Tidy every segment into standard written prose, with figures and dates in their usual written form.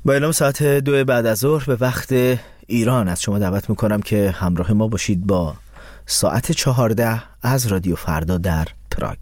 با اعلام ساعت 2 بعد از ظهر به وقت ایران از شما دعوت میکنم که همراه ما باشید با ساعت 14 از رادیو فردا در پراگ.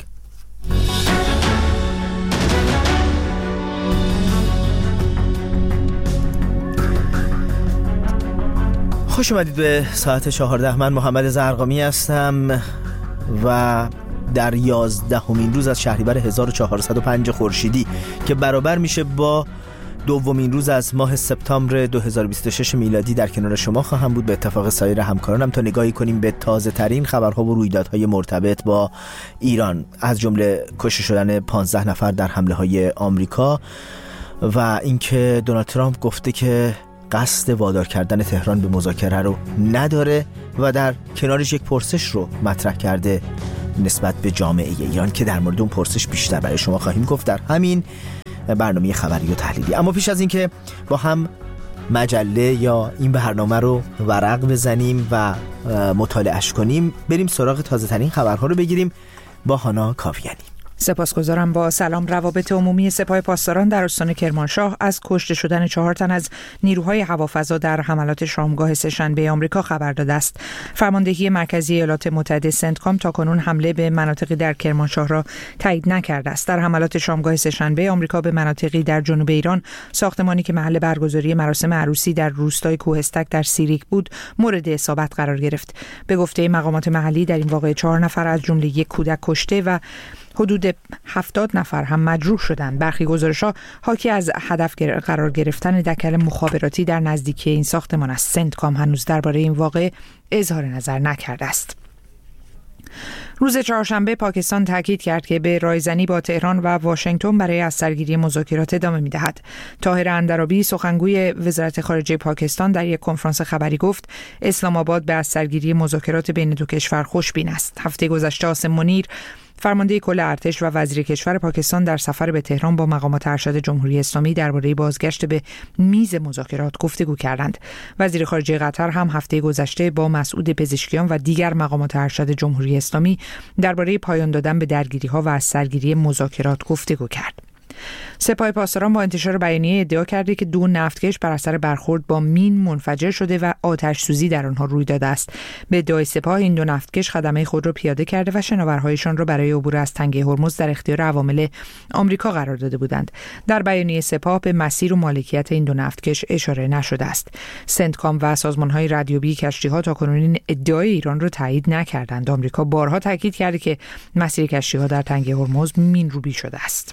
خوش اومدید به ساعت 14. من محمد زرقامی هستم و در 11مین روز از شهریور 1405 خورشیدی که برابر میشه با دومین روز از ماه سپتامبر 2026 میلادی در کنار شما خواهم بود به اتفاق سایر همکارانم تا نگاهی کنیم به تازه ترین خبرها و رویدادهای مرتبط با ایران، از جمله کشته شدن 15 نفر در حمله های آمریکا و اینکه دونالد ترامپ گفته که قصد وادار کردن تهران به مذاکره رو نداره و در کنارش یک پرسش رو مطرح کرده نسبت به جامعه ایران که در مورد اون پرسش بیشتر برای شما خواهیم گفت در همین برنامه خبری و تحلیلی. اما پیش از اینکه با هم مجله یا این برنامه رو ورق بزنیم و مطالعهش کنیم، بریم سراغ تازه ترین خبرها رو بگیریم با هانا کاویانی. سپاسگزارم. با سلام. روابط عمومی سپاه پاسداران در استان کرمانشاه از کشته شدن 4 تن از نیروهای هوافضا در حملات شامگاه سه‌شنبه آمریکا خبر داده است. فرماندهی مرکزی ایالات متحده سنتکام تاکنون حمله به مناطقی در کرمانشاه را تایید نکرده است. در حملات شامگاه سه‌شنبه آمریکا به مناطقی در جنوب ایران، ساختمانی که محل برگزاری مراسم عروسی در روستای کوهستک در سیریک بود مورد اصابت قرار گرفت. به گفته مقامات محلی در این واقعه 4 نفر از جمله یک کودک کشته و حدود 70 نفر هم مجروح شدند. برخی گزارش‌ها حاکی از هدف قرار گرفتن دکل مخابراتی در نزدیکی این ساختمان است. سنتکام هنوز درباره این واقعه اظهار نظر نکرده است. روز چهارشنبه پاکستان تاکید کرد که به رایزنی با تهران و واشنگتن برای از سرگیری مذاکرات ادامه می‌دهد. طاهر اندرابی سخنگوی وزارت خارجه پاکستان در یک کنفرانس خبری گفت اسلام آباد به از سرگیری مذاکرات بین دو کشور خوشبین است. هفته گذشته عاصم منیر فرمانده کل ارتش و وزیر کشور پاکستان در سفر به تهران با مقامات ارشد جمهوری اسلامی درباره بازگشت به میز مذاکرات گفتگو کردند. وزیر خارجه قطر هم هفته گذشته با مسعود پزشکیان و دیگر مقامات ارشد جمهوری اسلامی درباره پایان دادن به درگیری‌ها و از سرگیری مذاکرات گفتگو کرد. سپاه پاسداران با انتشار بیانیه ادعا کرده که 2 نفتکش بر اثر برخورد با مین منفجر شده و آتش سوزی در آنها روی داده است. به ادعای سپاه این 2 نفتکش خدمه خود را پیاده کرده و شناورهایشان را برای عبور از تنگه هرمز در اختیار عوامل آمریکا قرار داده بودند. در بیانیه سپاه به مسیر و مالکیت این 2 نفتکش اشاره نشده است. سنتکام و سازمان‌های رادیویی کشتی‌ها تاکنون این ادعای ایران را تایید نکردند. آمریکا بارها تاکید کرده که مسیر کشتی‌ها در تنگه هرمز مین روبی شده است.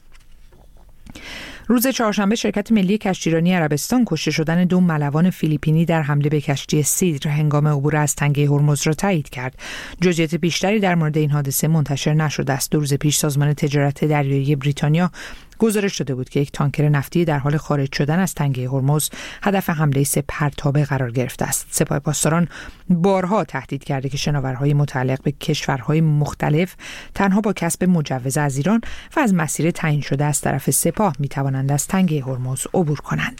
روز چهارشنبه شرکت ملی کشتیرانی عربستان کشته شدن 2 ملوان فیلیپینی در حمله به کشتی سیدر هنگام عبور از تنگه هرمز را تایید کرد. جزئیات بیشتری در مورد این حادثه منتشر نشده است. 2 روز پیش سازمان تجارت دریایی بریتانیا گزارش داده بود که یک تانکر نفتی در حال خارج شدن از تنگه هرمز هدف حمله 3 پرتابه قرار گرفته است. سپاه پاسداران بارها تهدید کرده که شناورهای متعلق به کشورهای مختلف تنها با کسب مجوز از ایران و از مسیر تعیین شده از طرف سپاه میتوانند از تنگه هرمز عبور کنند.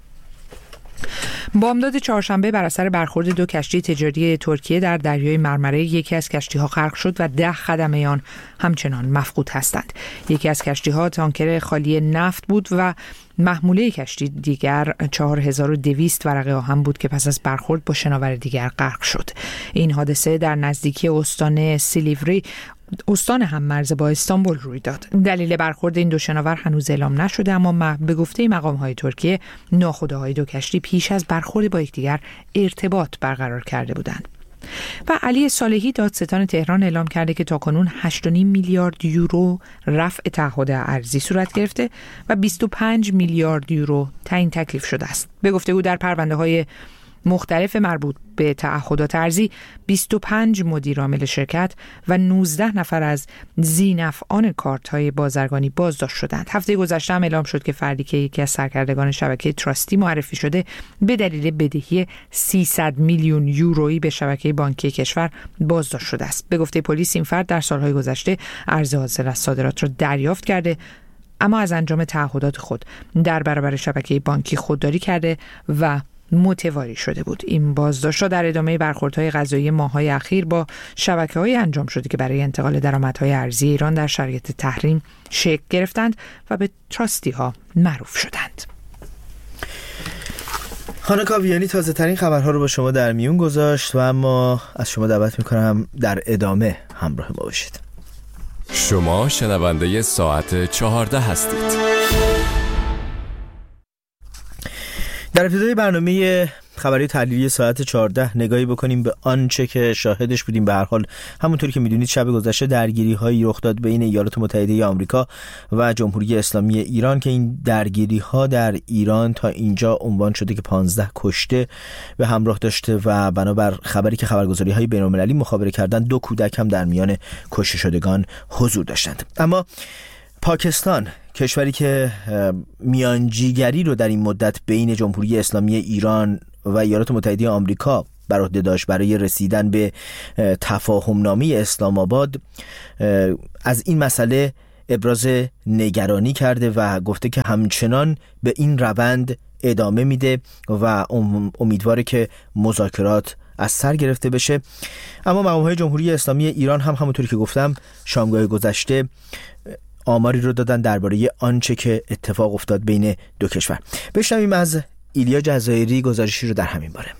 بامداد چهارشنبه بر اثر برخورد 2 کشتی تجاری ترکیه در دریای مرمره یکی از کشتی‌ها غرق شد و 10 خدمه آن همچنان مفقود هستند. یکی از کشتی‌ها تانکر خالی نفت بود و محموله کشتی دیگر 4200 ورقه آهن بود که پس از برخورد با شناور دیگر غرق شد. این حادثه در نزدیکی استان سیلیوری، استان هم‌مرز با استانبول روی داد. دلیل برخورد این 2 شناور هنوز اعلام نشده، اما به گفته مقام‌های ترکیه ناخودآگاه 2 کشتی پیش از برخورد با یکدیگر ارتباط برقرار کرده بودند. و علی صالحی دادستان تهران اعلام کرده که تاکنون 8.5 میلیارد یورو رفع تعهد ارزی صورت گرفته و 25 میلیارد یورو تعیین تکلیف شده است. به گفته او در پرونده‌های مختلف مربوط به تعهدات ارزی 25 مدیر عامل شرکت و 19 نفر از ذی‌نفعان کارت‌های بازرگانی بازداشت شدند. هفته گذشته هم اعلام شد که فردی که یکی از سرکردگان شبکه تراستی معرفی شده به دلیل بدهی 300 میلیون یورویی به شبکه بانکی کشور بازداشت شده است. به گفته پلیس این فرد در سالهای گذشته ارز حاصل از صادرات را دریافت کرده، اما از انجام تعهدات خود در برابر شبکه بانکی خودداری کرده و متواری شده بود. این بازداشت‌ها در ادامه برخوردهای قضایی ماه‌های اخیر با شبکه‌های انجام شده که برای انتقال درآمدهای ارزی ایران در شرایط تحریم شکل گرفتند و به تراستی‌ها معروف شدند. خانم کاویانی تازه ترین خبرها رو با شما در میون گذاشت و اما از شما دعوت میکنم در ادامه همراه ما باشید. شما شنونده ساعت 14 هستید. در ابتدای برنامه خبری تحلیلی ساعت 14 نگاهی بکنیم به آنچه که شاهدش بودیم. به هر حال همونطوری که میدونید شب گذشته درگیری‌هایی رخ داد بین ایالات متحده آمریکا و جمهوری اسلامی ایران که این درگیری‌ها در ایران تا اینجا عنوان شده که 15 کشته به همراه داشته و بنابر خبری که خبرگزاری‌های بین‌المللی مخابره کردن 2 کودک هم در میان کشته شدگان حضور داشتند. اما پاکستان، کشوری که میانجیگری رو در این مدت بین جمهوری اسلامی ایران و ایالات متحده آمریکا بر عهده داشت برای رسیدن به تفاهم‌نامه اسلام آباد، از این مسئله ابراز نگرانی کرده و گفته که همچنان به این روند ادامه میده و امیدواره که مذاکرات از سر گرفته بشه. اما مقام‌های جمهوری اسلامی ایران هم همونطوری که گفتم شامگاه گذشته آماری رو دادن درباره آنچه که اتفاق افتاد بین دو کشور. بشنویم از ایلیا جزایری گزارشی رو در همین باره.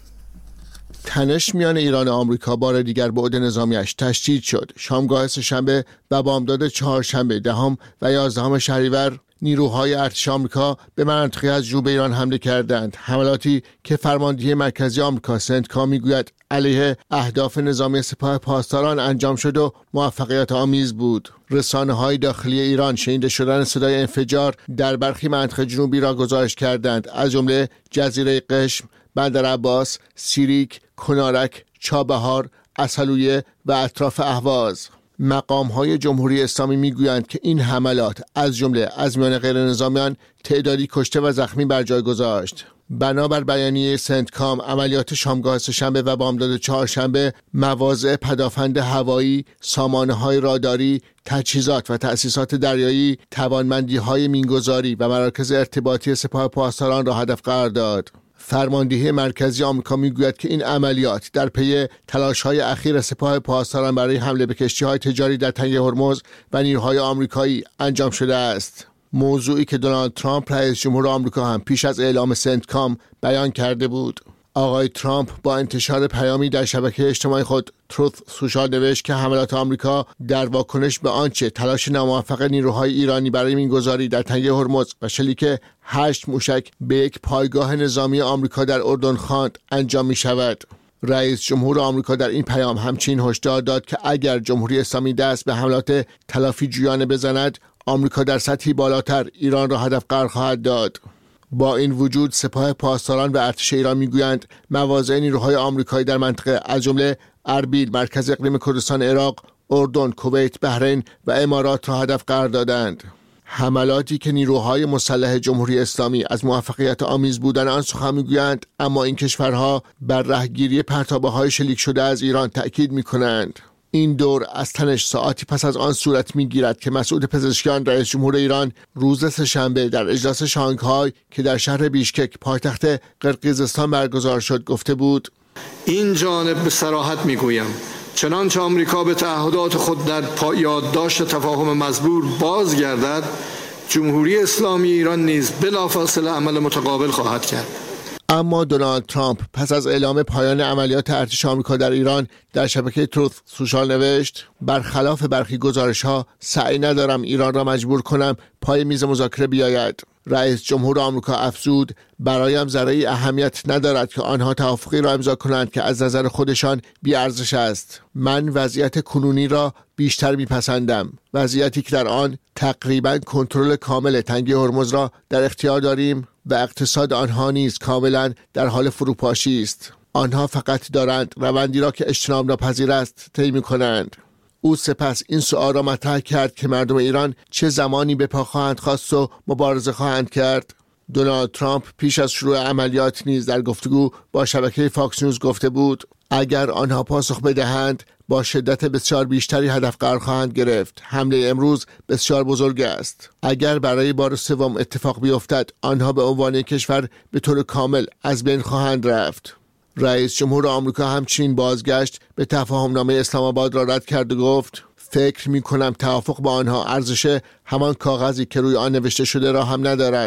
تنش میان ایران و آمریکا بار دیگر بعد نظامیش تشدید شد. شامگاه سه‌شنبه و بامداد چهارشنبه 10 و 11 شهریور نیروهای ارتش آمریکا به مناطقی از جنوب ایران حمله کردند. حملاتی که فرماندهی مرکزی آمریکا سنتکام میگوید علیه اهداف نظامی سپاه پاسداران انجام شد و موفقیت آمیز بود. رسانه‌های داخلی ایران شنیده شدن صدای انفجار در برخی مناطق جنوبی را گزارش کردند، از جمله جزیره قشم، بندر عباس، سیریک، کنارک، چابهار، عسلویه و اطراف اهواز. مقام‌های جمهوری اسلامی میگویند که این حملات از جمله از میان غیر نظامیان تعدادی کشته و زخمی بر جای گذاشت. بنابر بیانیه سنتکام، عملیات شامگاه سه‌شنبه و بامداد چهارشنبه مواضع پدافند هوایی، سامانه‌های راداری، تجهیزات و تأسیسات دریایی، توانمندی‌های مینگذاری و مراکز ارتباطی سپاه پاسداران را هدف قرار داد. فرماندهی مرکزی آمریکا میگوید که این عملیات در پی تلاش‌های اخیر سپاه پاسداران برای حمله به کشتی‌های تجاری در تنگه هرمز و نیروهای آمریکایی انجام شده است. موضوعی که دونالد ترامپ رئیس جمهور آمریکا هم پیش از اعلام سنتکام بیان کرده بود. آقای ترامپ با انتشار پیامی در شبکه اجتماعی خود تروث سوشال نوشت که حملات آمریکا در واکنش به آنچه تلاش ناموفق نیروهای ایرانی برای مینگذاری در تنگه هرمز و شلیک 8 موشک به یک پایگاه نظامی آمریکا در اردن خواند انجام می شود. رئیس جمهور آمریکا در این پیام همچنین هشدار داد که اگر جمهوری اسلامی دست به حملات تلافی جویانه بزند، آمریکا در سطحی بالاتر ایران را هدف قرار خواهد داد. با این وجود سپاه پاسداران و ارتش ایران میگویند مواضع نیروهای آمریکایی در منطقه از جمله اربیل، مرکز اقلیم کردستان عراق، اردن، کویت، بحرین و امارات را هدف قرار دادند. حملاتی که نیروهای مسلح جمهوری اسلامی از موفقیت آمیز بودن آن سخن میگویند، اما این کشورها بر رهگیری پرتابه‌های شلیک شده از ایران تأکید میکنند. این دور از تنش ساعتی پس از آن صورت میگیرد که مسعود پزشکیان رئیس جمهور ایران روز سه‌شنبه در اجلاس شانگهای که در شهر بیشکک پایتخت قرقیزستان برگزار شد گفته بود: این جانب به صراحت میگویم چنانچه آمریکا به تعهدات خود در یادداشت تفاهم مزبور بازگردد، جمهوری اسلامی ایران نیز بلافاصله عمل متقابل خواهد کرد. اما دونالد ترامپ پس از اعلام پایان عملیات ارتش آمریکا در ایران در شبکه تروث سوشال نوشت: برخلاف برخی گزارش‌ها سعی ندارم ایران را مجبور کنم پای میز مذاکره بیاید. رئیس جمهور آمریکا افزود: برایم ذره اهمیت ندارد که آنها توافقی را امضا کنند که از نظر خودشان بی‌ارزش است. من وضعیت کنونی را بیشتر میپسندم، وضعیتی که در آن تقریبا کنترل کامل تنگه هرمز را در اختیار داریم و اقتصاد آنها نیز کاملا در حال فروپاشی است. آنها فقط دارند روندی را که اجتناب ناپذیر است طی می‌کنند. او سپس این سؤال را مطرح کرد که مردم ایران چه زمانی به پا خواهند خواست و مبارزه خواهند کرد. دونالد ترامپ پیش از شروع عملیات نیز در گفتگو با شبکه فاکس نیوز گفته بود: اگر آنها پاسخ بدهند با شدت بسیار بیشتری هدف قرار خواهند گرفت. حمله امروز بسیار بزرگ است. اگر برای بار سوم اتفاق بیفتد، آنها به عنوان کشور به طور کامل از بین خواهند رفت. رئیس جمهور آمریکا همچنین بازگشت به تفاهمنامه اسلام آباد را رد کرد و گفت: فکر می کنم توافق با آنها ارزش همان کاغذی که روی آن نوشته شده را هم ندارد.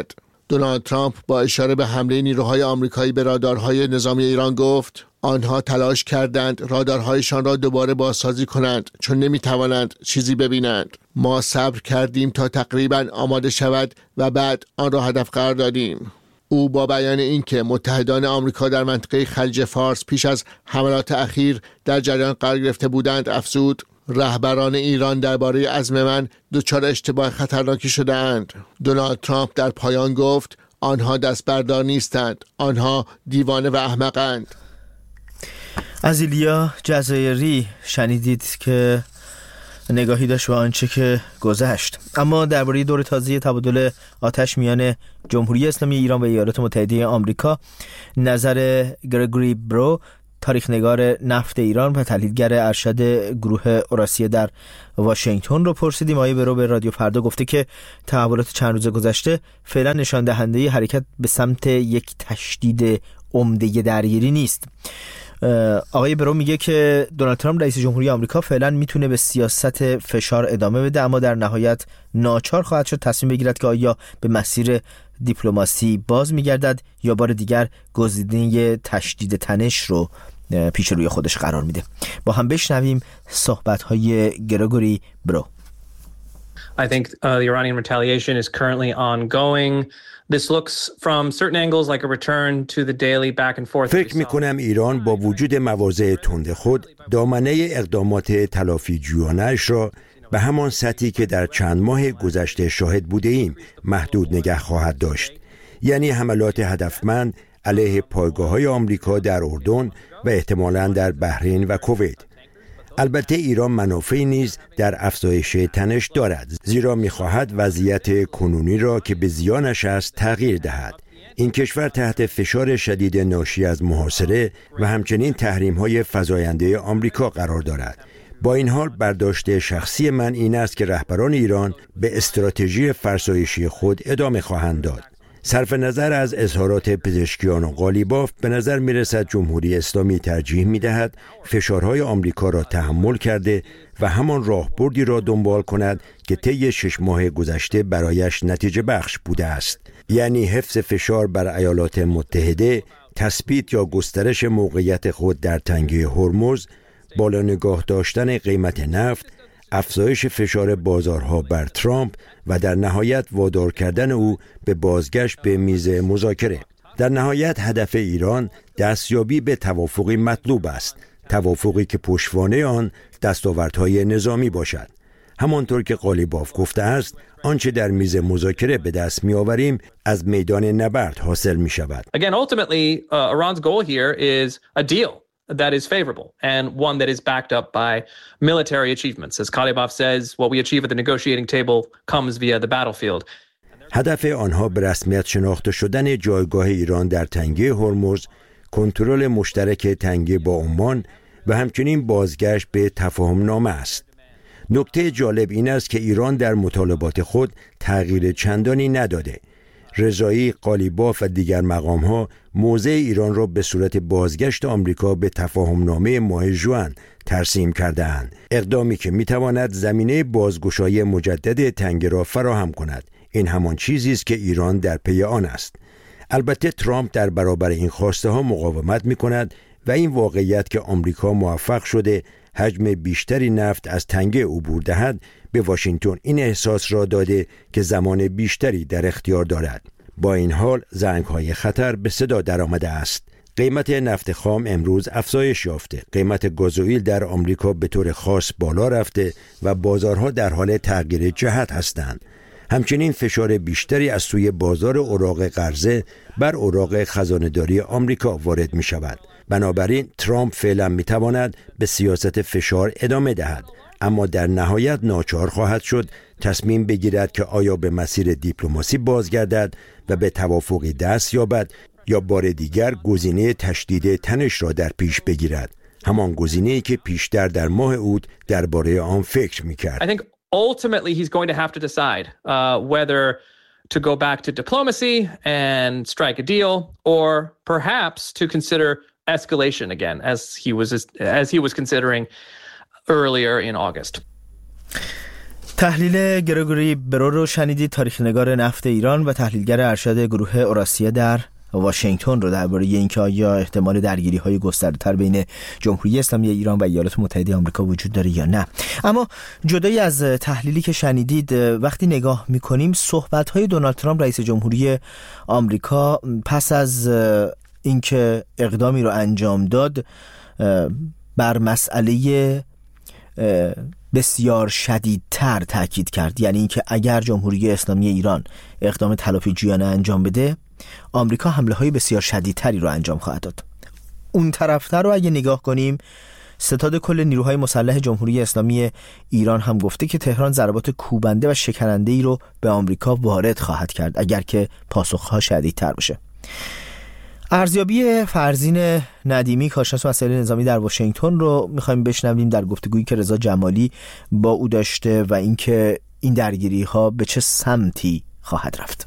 دونالد ترامپ با اشاره به حمله نیروهای آمریکایی به رادارهای نظامی ایران گفت آنها تلاش کردند رادارهایشان را دوباره بازسازی کنند چون نمیتوانند چیزی ببینند. ما صبر کردیم تا تقریباً آماده شود و بعد آن را هدف قرار دادیم. او با بیان اینکه متحدان آمریکا در منطقه خلیج فارس پیش از حملات اخیر در جریان قرار گرفته بودند افزود رهبران ایران درباره عزم من دچار اشتباه خطرناکی شده‌اند. دونالد ترامپ در پایان گفت آنها دست بردار نیستند، آنها دیوانه و احمقند. از ایلیا جزایری شنیدید که نگاهی داشت به آنچه که گذشت. اما درباره دور تازه تبادل آتش میان جمهوری اسلامی ایران و ایالات متحده آمریکا نظر گرگوری برو، تاریخ نگار نفت ایران و تحلیلگر ارشد گروه اوراسیه در واشنگتن رو پرسیدیم. آقای برو به رادیو فردا گفته که تحولات چند روز گذشته فعلا نشان دهنده حرکت به سمت یک تشدید عمده درگیری نیست. آقای برو میگه که دونالد ترامپ رئیس جمهوری آمریکا فعلا میتونه به سیاست فشار ادامه بده، اما در نهایت ناچار خواهد شد تصمیم بگیرد که آیا به مسیر دیپلماسی باز میگردد یا بار دیگر گزینه تشدید تنش رو پیش روی خودش قرار میده. با هم بشنویم صحبت‌های گرگوری برو. I think the Iranian retaliation is currently ongoing. This looks from certain angles like a return to the daily back and forth. فکر می‌کنم ایران با وجود مواضع تند خود دامنه اقدامات تلافی جویانه‌اش را به همان سطحی که در چند ماه گذشته شاهد بوده ایم محدود نگه خواهد داشت. یعنی حملات هدفمند علیه پایگاه‌های آمریکا در اردن و احتمالاً در بحرین و کویت. البته ایران منافعی نیز در افزایش تنش دارد، زیرا می‌خواهد وضعیت کنونی را که به زیانش است تغییر دهد. این کشور تحت فشار شدید ناشی از محاصره و همچنین تحریم‌های فزاینده آمریکا قرار دارد. با این حال برداشت شخصی من این است که رهبران ایران به استراتژی فرسایشی خود ادامه خواهند داد. صرف نظر از اظهارات پزشکیان و قالیباف به نظر می رسد جمهوری اسلامی ترجیح می دهد فشارهای آمریکا را تحمل کرده و همان راهبردی را دنبال کند که طی 6 ماه گذشته برایش نتیجه بخش بوده است، یعنی حفظ فشار بر ایالات متحده، تثبیت یا گسترش موقعیت خود در تنگه هرمز، بالا نگاه داشتن قیمت نفت، افزایش فشار بازارها بر ترامپ و در نهایت وادار کردن او به بازگشت به میز مذاکره. در نهایت هدف ایران دستیابی به توافقی مطلوب است، توافقی که پشتوانه آن دستاوردهای نظامی باشد. همانطور که قالیباف گفته است، آنچه در میز مذاکره به دست می‌آوریم از میدان نبرد حاصل می‌شود. Again, ultimately, Iran's goal here is a deal that is favorable and one that is backed up by military achievements. As Kalibov says, what we achieve at the negotiating table comes via the battlefield. هدف آنها به رسمیت شناخته شدن جایگاه ایران در تنگه هرمز، کنترل مشترک تنگه با عمان و همچنین بازگشت به تفاهم‌نامه است. نکته جالب این است که ایران در مطالبات خود تغییر چندانی نداده. رضایی، قالیباف و دیگر مقام‌ها موضع ایران را به صورت بازگشت آمریکا به تفاهم‌نامه ماه ژوئن ترسیم کرده‌اند، اقدامی که می‌تواند زمینه بازگشایی مجدد تنگه را فراهم کند. این همان چیزی است که ایران در پی آن است. البته ترامپ در برابر این خواسته‌ها مقاومت می‌کند و این واقعیت که آمریکا موفق شده حجم بیشتری نفت از تنگه عبور دهد به واشنگتن این احساس را داده که زمان بیشتری در اختیار دارد. با این حال زنگ‌های خطر به صدا درآمده است. قیمت نفت خام امروز افزایش یافته. قیمت گازوئیل در آمریکا به طور خاص بالا رفته و بازارها در حال تغییر جهت هستند. همچنین فشار بیشتری از سوی بازار اوراق قرضه بر اوراق خزانه‌داری آمریکا وارد می شود. بنابراین ترامپ فعلا می تواند به سیاست فشار ادامه دهد، اما در نهایت ناچار خواهد شد تصمیم بگیرد که آیا به مسیر دیپلماسی بازگردد و به توافقی دست یابد یا بار دیگر گزینه تشدید تنش را در پیش بگیرد، همان گزینه‌ای که پیشتر در ماه اوت درباره آن فکر می‌کرد. Ultimately, he's going to have to decide whether to go back to diplomacy and strike a deal, or perhaps to consider escalation again, as he was considering earlier in August. تحلیل گرگوری برو رو شنیدید، تاریخ‌نگار نفت ایران و تحلیلگر ارشد گروه اوراسیا در واشنگتن رو درباره اینکه آیا احتمال درگیری‌های گسترده‌تر بین جمهوری اسلامی ایران و ایالات متحده آمریکا وجود داره یا نه. اما جدای از تحلیلی که شنیدید، وقتی نگاه می‌کنیم صحبت‌های دونالد ترامپ رئیس جمهوری آمریکا پس از اینکه اقدامی رو انجام داد بر مسئله بسیار شدیدتر تاکید کرد، یعنی اینکه اگر جمهوری اسلامی ایران اقدام تلافی‌جویانه انجام بده، آمریکا حمله‌های بسیار شدیدتری رو انجام خواهد داد. اون طرفتر رو اگه نگاه کنیم، ستاد کل نیروهای مسلح جمهوری اسلامی ایران هم گفته که تهران ضربات کوبنده و شکننده‌ای رو به آمریکا وارد خواهد کرد اگر که پاسخ‌ها شدیدتر باشه. ارزیابی فرزین ندیمی، کارشناس مسائل نظامی در واشنگتن رو می‌خوایم بشنویم در گفتگویی که رضا جمالی با او داشته و اینکه این درگیری‌ها به چه سمتی خواهد رفت.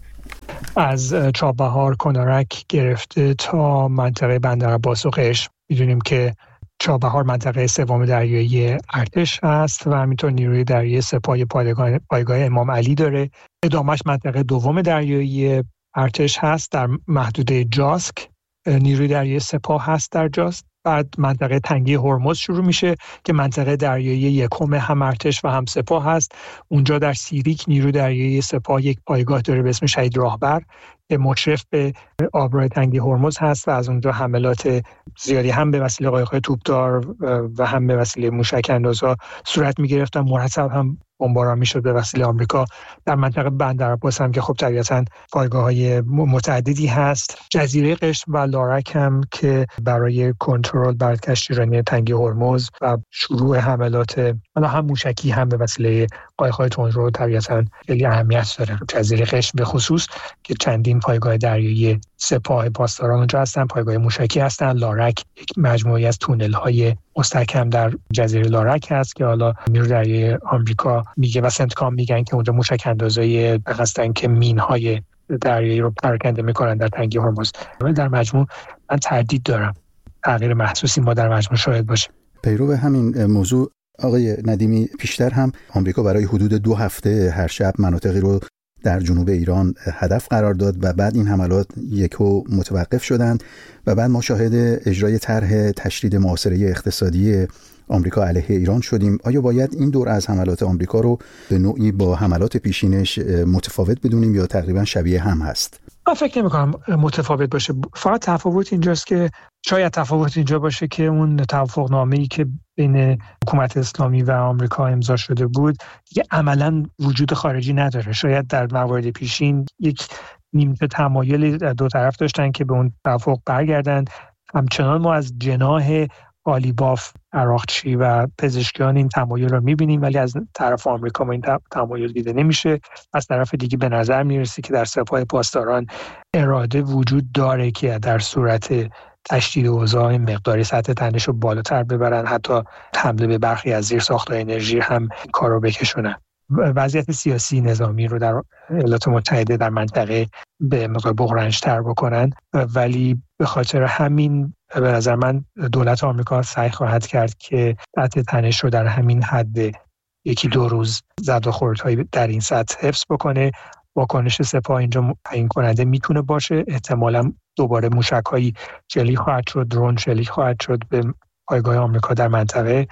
از چابهار، کنارک گرفته تا منطقه بندرعباس و قشم، می‌دونیم که چابهار منطقه سوم دریایی ارتش هست و همینطور نیروی دریایی سپاه پایگاه امام علی داره. ادامش منطقه دوم دریایی ارتش هست در محدوده جاسک، نیروی دریایی سپاه هست در جاسک. بعد منطقه تنگه هرمز شروع میشه که منطقه دریایی یکم هم ارتش و هم سپاه هست. اونجا در سیریک نیروی دریایی سپاه یک پایگاه داره به اسم شهید راهبر که مشرف به آبراه تنگه هرمز هست و از اونجا حملات زیادی هم به وسیله قایق‌های توپدار و هم به وسیله موشک اندازها صورت میگرفت و مرتب هم بمباران میشد به وسیله آمریکا. در منطقه بندرعباس هم که خب طبیعتاً پایگاه‌های متعددی هست. جزیره قشم و لارک هم که برای کنترل بر کشتیرانی تنگه هرمز و شروع حملات هم موشکی هم به وسیله قایق‌های تندرو طبیعتاً خیلی اهمیت داره. جزیره قشم به خصوص که چندین پایگاه دریایی سپاه پاسداران اونجا هستن، پایگاه موشکی هستن. لارک یک مجموعه‌ای از تونل‌های مستحکم در جزیره لارک هست که حالا نیروی دریایی آمریکا میگه و سنتکام میگن که اونجا موشک اندازای به قصدن که مین‌های دریایی رو پراکنده میکنن در تنگه هرمز. در مجموع من تردید دارم تغییر محسوسی ما در مجموع شاید باشه. پیرو همین موضوع آقای ندیمی، پیشتر هم آمریکا برای حدود 2 هفته هر شب مناطقی رو در جنوب ایران هدف قرار داد و بعد این حملات یکو متوقف شدند و بعد ما شاهد اجرای طرح تشدید محاصره اقتصادی آمریکا علیه ایران شدیم. آیا باید این دور از حملات آمریکا رو به نوعی با حملات پیشینش متفاوت بدونیم یا تقریبا شبیه هم هست؟ من فکر نمی‌کنم متفاوت باشه. فقط تفاوت اینجاست که شاید تفاوت اینجا باشه که اون توافقنامه‌ای که بین حکومت اسلامی و آمریکا امضا شده بود دیگه عملاً وجود خارجی نداره. شاید در موارد پیشین یک نیمه تمایلی دو طرف داشتن که به اون توافق برگردن. همچنان ما از جناح قالیباف، عراقچی و پزشکیان این تمایل رو می‌بینیم، ولی از طرف آمریکا ما این تمایل دیده نمیشه. از طرف دیگه به نظر میرسه که در سپاه پاسداران اراده وجود داره که در صورت تشدید اوضاع مقداری سطح تنش رو بالاتر ببرن، حتی حمله به برخی از زیرساخت‌های انرژی هم کار رو بکشونن. وضعیت سیاسی نظامی رو در ایالات متحده در منطقه به مقدار بحران‌تر بکنن، ولی به خاطر همین به نظر من دولت آمریکا سعی خواهد کرد که سطح تنش رو در همین حد 1-2 روز زد و خوردهای در این سطح حفظ بکنه. واکنش سپاه اینجا تعیین کننده میتونه باشه. احتمالاً دوباره موشک‌هایی شلیک خواهد شد، درون شلیک خواهد شد به پایگاه آمریکا در منطقه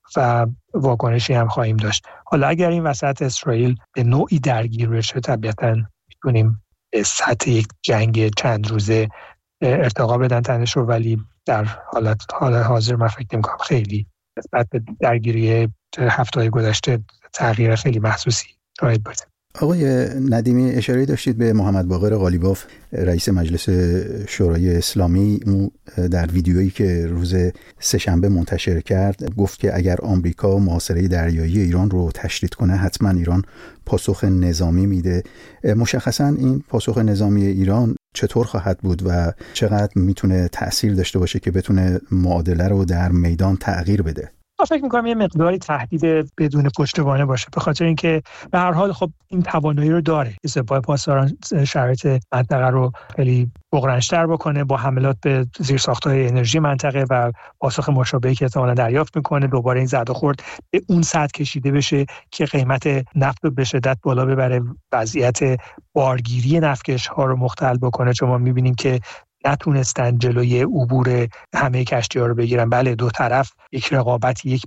و واکنشی هم خواهیم داشت. حالا اگر این وسط اسرائیل به نوعی درگیر بشه، طبیعتاً میتونیم به سطح یک جنگ چند روزه ارتقا بدن تنش رو، ولی در حال حاضر من فکر نمی‌کنم خیلی نسبت به درگیری هفته‌های گذشته تغییر خیلی محسوسی شاید باشه. آقای ندیمی، اشاره داشتید به محمد باقر قالیباف، رئیس مجلس شورای اسلامی. او در ویدیویی که روز سه‌شنبه منتشر کرد گفت که اگر آمریکا محاصره دریایی ایران رو تشدید کنه، حتما ایران پاسخ نظامی میده. مشخصا این پاسخ نظامی ایران چطور خواهد بود و چقدر میتونه تأثیر داشته باشه که بتونه معادله رو در میدان تغییر بده؟ من فکر می‌کنم یه مقداری تهدید بدون پشتوانه باشه، به خاطر اینکه به هر حال خب این توانایی رو داره که سپاه پاسداران شرایط منطقه رو خیلی بغرنج‌تر بکنه با حملات به زیرساخت‌های انرژی منطقه و پاسخ مشابهی که احتمالاً دریافت می‌کنه. دوباره این زد و خورد به اون سطح کشیده بشه که قیمت نفت به شدت بالا ببره، وضعیت بارگیری نفتکش‌ها رو مختل بکنه. چون ما می‌بینیم که نتونستن جلوی عبور همه کشتی‌ها رو بگیرن. بله دو طرف یک رقابت، یک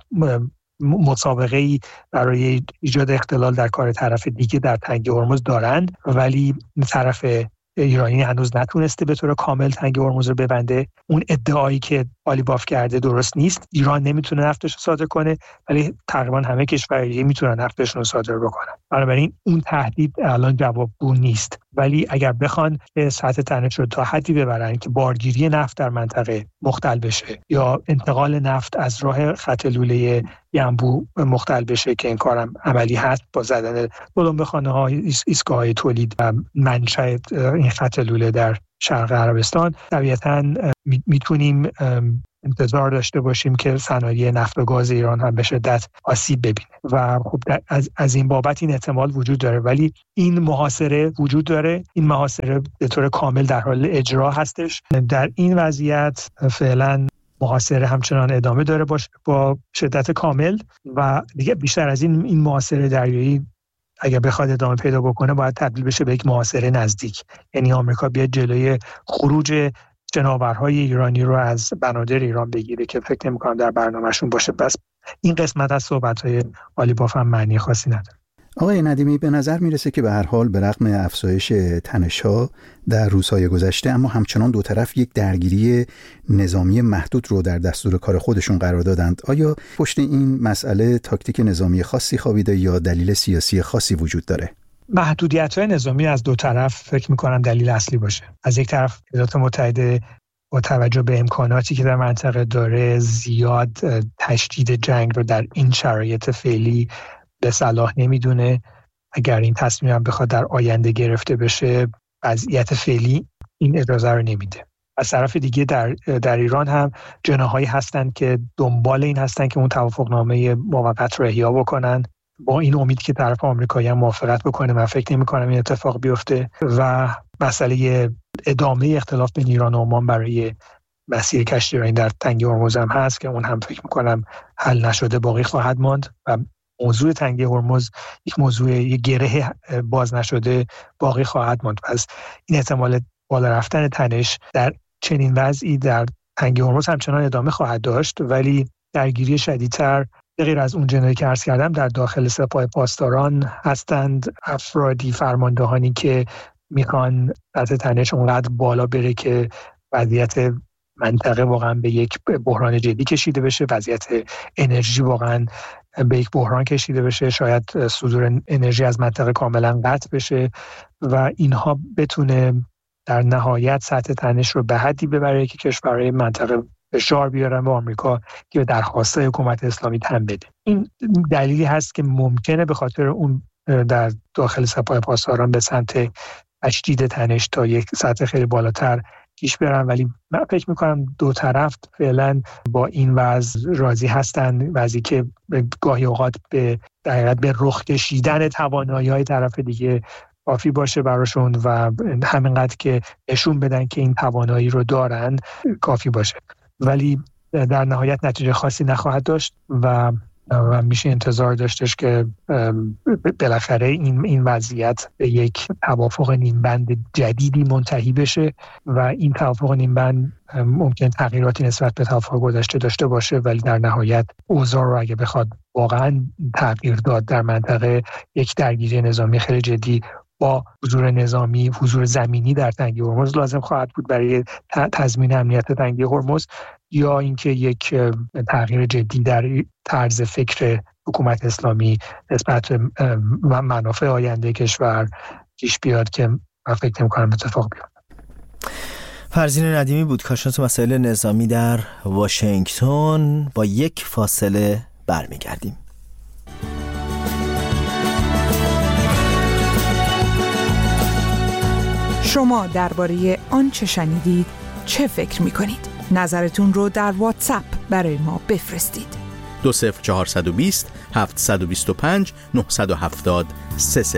مسابقه‌ای برای ایجاد اختلال در کار طرف دیگه در تنگه هرمز دارند، ولی طرف ایرانی هنوز نتونسته به طور کامل تنگه هرمز رو ببنده. اون ادعایی که قالیباف کرده درست نیست. ایران نمیتونه نفتش رو صادر کنه، ولی تقریبا همه کشورهای دیگه میتونن نفتشون رو صادر بکنن. بنابراین اون تهدید الان جوابگو نیست. ولی اگر بخوان سطح تنش رو تا حدی ببرن که بارگیری نفت در منطقه مختل بشه یا انتقال نفت از راه خط لوله ینبوع مختل بشه، که این کارم عملی هست با زدن بلومبه‌خانه‌ها، ایستگاه‌های تولید و منشأ این خط لوله در شرق عربستان، طبیعتاً میتونیم انتظار داشته باشیم که صنایع نفت و گاز ایران هم به شدت آسیب ببینه و خب از این بابت این احتمال وجود داره. ولی این محاصره وجود داره، این محاصره به طور کامل در حال اجرا هستش. در این وضعیت فعلا محاصره همچنان ادامه داره با شدت کامل و دیگه بیشتر از این محاصره دریایی اگر بخواد ادامه پیدا بکنه باید تبدیل بشه به یک محاصره نزدیک، یعنی آمریکا بیاد جلوی خروج جناورهای ایرانی رو از بنادر ایران بگیره که فکر نمی‌کنم در برنامه‌شون باشه. پس این قسمت از صحبت‌های قالیباف هم معنی خاصی نداره. آقای ندیمی، به نظر میرسه که به هر حال به رغم افزایش تنش‌ها در روزهای گذشته، اما همچنان دو طرف یک درگیری نظامی محدود رو در دستور کار خودشون قرار دادند. آیا پشت این مسئله تاکتیک نظامی خاصی خوابیده یا دلیل سیاسی خاصی وجود داره؟ محدودیت‌های نظامی از دو طرف فکر می‌کنم دلیل اصلی باشه. از یک طرف ایالات متحده با توجه به امکاناتی که در منطقه داره زیاد تشدید جنگ رو در این شرایط فعلی به صلاح نمیدونه. اگر این تصمیم هم بخواد در آینده گرفته بشه، وضعیت فعلی این اجازه رو نمیده. از طرف دیگه در ایران هم جناحایی هستند که دنبال این هستند که اون توافقنامه موقت رو احیا بکنن، با این امید که طرف آمریکایی هم موافقت بکنه. من فکر نمی‌کنم این اتفاق بیفته و مسئله ادامه اختلاف بین ایران و عمان برای مسیر کشتیرانی در تنگه هرمز هم هست که اون هم فکر می‌کنم حل نشده باقی خواهد ماند و موضوع تنگه هرمز یک موضوع، یک گره باز نشده باقی خواهد ماند. پس این احتمال بالا رفتن تنش در چنین وضعی در تنگه هرمز همچنان ادامه خواهد داشت، ولی درگیری شدیدتر به غیر از اون جنایی که عرض کردم در داخل سپاه پاسداران هستند افرادی، فرماندهانی که میخوان سطح تنش اونقدر بالا بره که وضعیت منطقه واقعا به یک بحران جدی کشیده بشه، وضعیت انرژی واقعا به یک بحران کشیده بشه، شاید صدور انرژی از منطقه کاملا قطع بشه و اینها بتونه در نهایت سطح تنش رو به حدی ببره که کشورهای منطقه فشار بیارن به آمریکا که به درخواست حکومت اسلامی تن بده. این دلیلی هست که ممکنه به خاطر اون در داخل سپاه پاسداران به سمت تشدید تنش تا یک سطح خیلی بالاتر پیش برن، ولی من فکر میکنم دو طرف فعلا با این وضع راضی هستن، وضعی که گاهی اوقات به رخ کشیدن توانایی‌های طرف دیگه کافی باشه براشون و همینقدر که نشون بدن که این توانایی رو دارن کافی باشه، ولی در نهایت نتیجه خاصی نخواهد داشت و میشه انتظار داشتش که بالاخره این وضعیت به یک توافق نیمبند جدیدی منتهی بشه و این توافق نیمبند ممکن تغییراتی نسبت به توافق گذشته داشته باشه، ولی در نهایت اوضاع رو اگه بخواد واقعا تغییر داد در منطقه، یک درگیری نظامی خیلی جدی با حضور نظامی، حضور زمینی در تنگه هرمز لازم خواهد بود برای تضمین امنیت تنگه هرمز، یا اینکه یک تغییر جدی در طرز فکر حکومت اسلامی نسبت به منافع آینده کشور پیش بیاد که من فکر نمی‌کنم اتفاق بیفته. فرزین ندیمی بود، کارشناس مسائل نظامی در واشنگتن. با یک فاصله برمیگردیم. شما درباره آنچه شنیدید چه فکر می‌کنید؟ نظرتون رو در واتساپ برای ما بفرستید. 20420 725 970 30.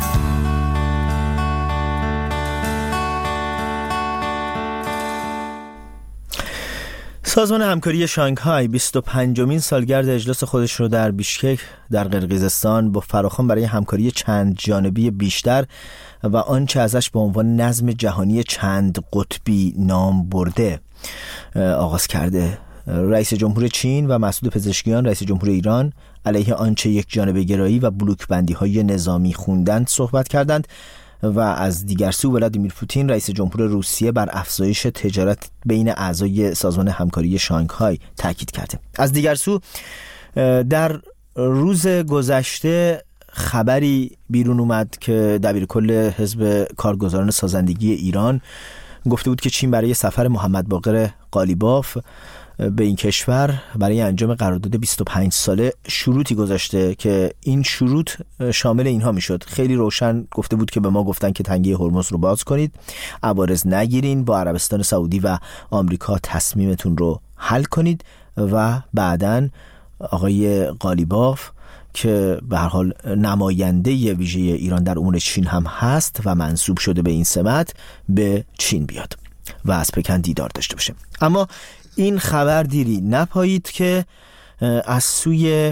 سازمان همکاری شانگهای 25مین سالگرد اجلاس خودش رو در بیشکک در قرقیزستان با فراخوان برای همکاری چند جانبی بیشتر و آنچه ازش به عنوان نظم جهانی چند قطبی نام برده آغاز کرده. رئیس جمهور چین و مسعود پزشکیان رئیس جمهور ایران علیه آنچه یک جانبه گرایی و بلوک بندی های نظامی خوندند صحبت کردند و از دیگر سو ولادیمیر پوتین رئیس جمهور روسیه بر افزایش تجارت بین اعضای سازمان همکاری شانگهای تاکید کرده. از دیگر سو در روز گذشته خبری بیرون اومد که دبیرکل حزب کارگزاران سازندگی ایران گفته بود که چین برای سفر محمد باقر قالیباف به این کشور برای انجام قرارداد 25 ساله شروطی گذاشته که این شروط شامل اینها میشد. خیلی روشن گفته بود که به ما گفتن که تنگه هرمز رو باز کنید، عوارض نگیرین، با عربستان سعودی و آمریکا تصمیمتون رو حل کنید و بعداً آقای قالیباف که به هر حال نماینده ویژه ایران در امور چین هم هست و منصوب شده به این سمت به چین بیاد و از پکن دیدار داشته باشه. اما این خبر دیری نپایید که از سوی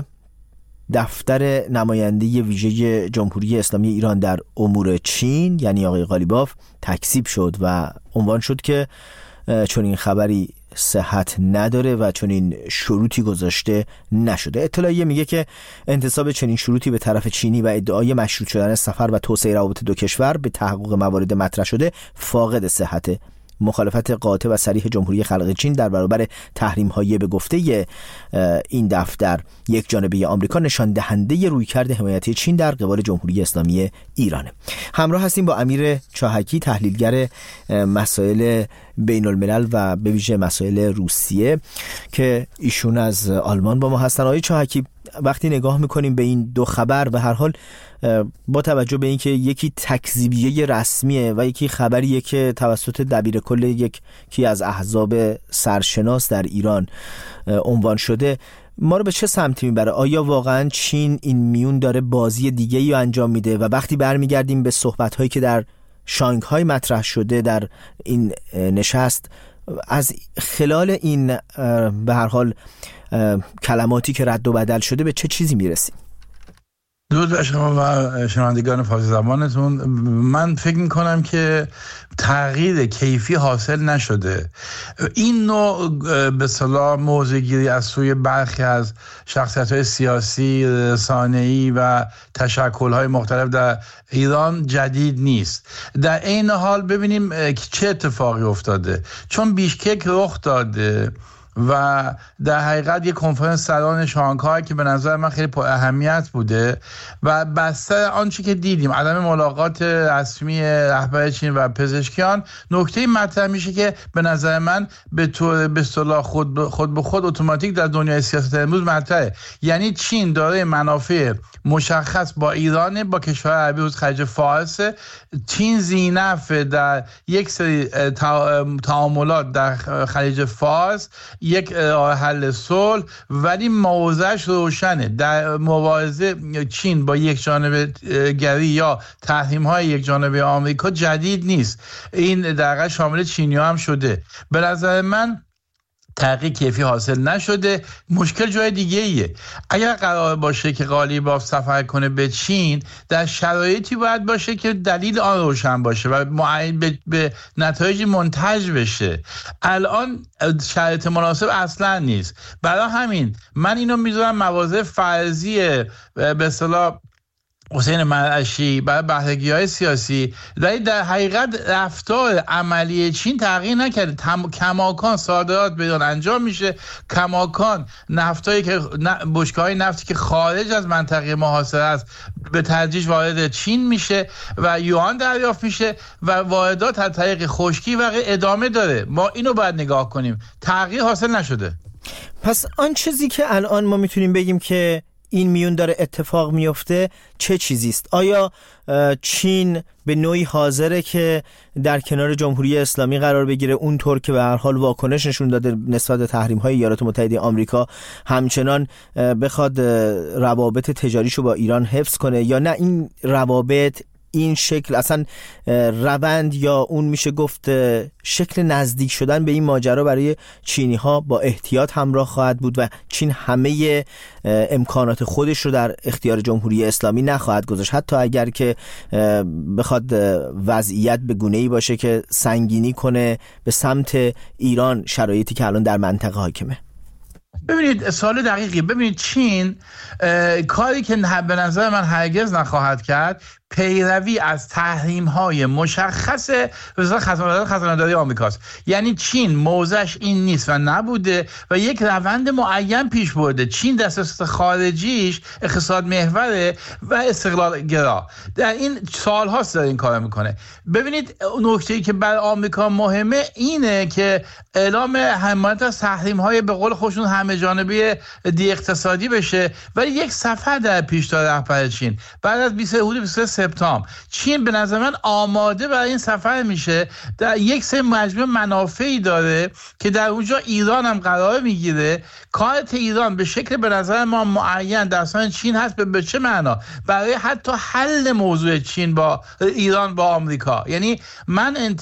دفتر نماینده ویژه جمهوری اسلامی ایران در امور چین یعنی آقای قالیباف تکذیب شد و عنوان شد که چون این خبری صحت نداره و چون این شروطی گذاشته نشده. اطلاعیه میگه که انتصاب چنین شروطی به طرف چینی و ادعای مشروط شدن سفر و توسعه روابط دو کشور به تحقق موارد مطرح شده فاقد صحته. مخالفت قاطع و صریح جمهوری خلق چین در برابر تحریم‌های به گفته این دفتر یک جانبه آمریکا نشان دهنده رویکرد حمایتی چین در قبال جمهوری اسلامی ایرانه. همراه هستیم با امیر چاهکی تحلیلگر مسائل بین الملل و به ویژه مسائل روسیه که ایشون از آلمان با ما هستن. آقای چاهکی، وقتی نگاه میکنیم به این دو خبر به هر حال با توجه به اینکه یکی تکذیبیه رسمیه و یکی خبریه که توسط دبیرکل یکی از احزاب سرشناس در ایران عنوان شده، ما رو به چه سمتی میبره؟ آیا واقعا چین این میون داره بازی دیگه‌ای رو انجام میده و وقتی برمیگردیم به صحبت‌هایی که در شانگهای مطرح شده در این نشست از خلال این به هر حال کلماتی که رد و بدل شده به چه چیزی میرسیم؟ درود بر شما و شنوندگان فارسی زبانتون. من فکر میکنم که تغییر کیفی حاصل نشده. این نوع به اصطلاح موضع‌گیری از سوی برخی از شخصیت‌های سیاسی، رسانه‌ای و تشکل‌های مختلف در ایران جدید نیست. در این حال ببینیم چه اتفاقی افتاده. چون بیشکک رخ داده و در حقیقت یک کنفرانس سران شانگهای که به نظر من خیلی پر اهمیت بوده و بستر آنچه که دیدیم عدم ملاقات رسمی رهبر چین و پزشکیان، نکته مطرح میشه که به نظر من به طور به اصطلاح خود به خود اتوماتیک در دنیای سیاست امروز مطرحه. یعنی چین داره منافع مشخص با ایران، با کشور عربی حوزه خلیج فارس. چین ذینفع در یک سری تعاملات در خلیج فارس، یک حل صلح، ولی موضعش روشنه. در مبارزه چین با یک جانبه گری یا تحریم های یک جانبه آمریکا جدید نیست. این در شامل چینی‌ها هم شده. به نظر من تغییر کیفی حاصل نشده. مشکل جای دیگه ایه. اگر قرار باشه که قالیباف سفر کنه به چین، در شرایطی باید باشه که دلیل آن روشن باشه و به نتایج منتج بشه. الان شرایط مناسب اصلا نیست. برای همین من اینو میذارم مواضع فرضی به اصطلاح حسین مرعشی برای بهره‌گیری‌های سیاسی، ولی در حقیقت رفتار عملی چین تغییر نکرده. کماکان صادرات به ایران انجام میشه، کماکان نفتایی که بشکه‌های نفتی که خارج از منطقه محاصره است به تدریج وارد چین میشه و یوان دریافت میشه و واردات از طریق خشکی و ادامه داره. ما اینو باید نگاه کنیم. تغییر حاصل نشده. پس آن چیزی که الان ما میتونیم بگیم که این میون داره اتفاق میفته چه چیزی است؟ آیا چین به نوعی حاضره که در کنار جمهوری اسلامی قرار بگیره، اونطور که به هر حال واکنش نشون داده نسبت به تحریم‌های ایالات متحده آمریکا، همچنان بخواد روابط تجاریشو با ایران حفظ کنه، یا نه این روابط این شکل اصلا روند یا اون میشه گفت شکل نزدیک شدن به این ماجرا برای چینی ها با احتیاط همراه خواهد بود و چین همه امکانات خودش رو در اختیار جمهوری اسلامی نخواهد گذاشت، حتی اگر که بخواد وضعیت به گونه‌ای باشه که سنگینی کنه به سمت ایران، شرایطی که الان در منطقه حاکمه. ببینید سوال دقیقی. ببینید چین کاری که به نظر من هرگز نخواهد کرد پیروی از تحریم‌های مشخص وزارت خزانه‌داری آمریکاست. یعنی چین موضعش این نیست و نبوده و یک روند معین پیش برده. چین در سیاست خارجیش اقتصاد محوره و استقلال گرا. در این سال‌هاست داره این کارو میکنه. ببینید نکته‌ای که برای آمریکا مهمه اینه که اعلام حمایت از تحریم‌های به قول خودشون همه جانبه دی اقتصادی بشه، ولی یک سفر در پیش داره رهبر چین بعد از 23 سپتامبر. چین به نظر من آماده برای این سفر میشه. در یک سری مجموعه منافعی داره که در اونجا ایران هم قرار میگیره. کارت ایران به شکل به نظر ما معین در سان چین هست. به چه معنا؟ برای حتی حل موضوع چین با ایران با آمریکا. یعنی من